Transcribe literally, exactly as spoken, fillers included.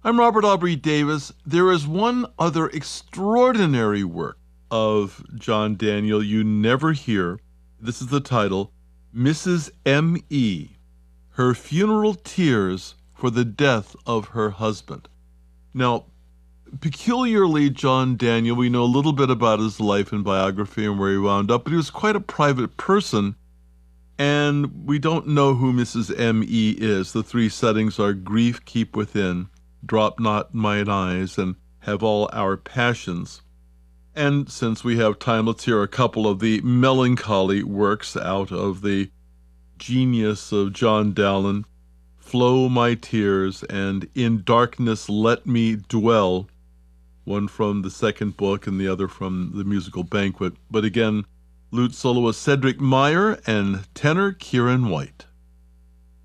I'm Robert Aubrey Davis. There is one other extraordinary work of John Daniel you never hear. This is the title, Missus M E, Her Funeral Tears for the Death of Her Husband. Now, peculiarly, John Daniel, we know a little bit about his life and biography and where he wound up, but he was quite a private person, and we don't know who Missus M E is. The three settings are grief, keep within, drop not mine eyes, and have all our passions. And since we have time, let's hear a couple of the melancholy works out of the genius of John Dowland. Flow my tears, and In Darkness Let Me Dwell, one from the second book and the other from the musical Banquet. But again, lute soloist Cedric Meyer and tenor Kieran White.